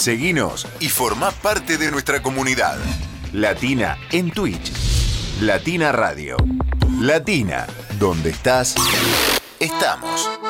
Seguinos y formá parte de nuestra comunidad. Latina en Twitch. Latina Radio. Latina, donde estás, estamos.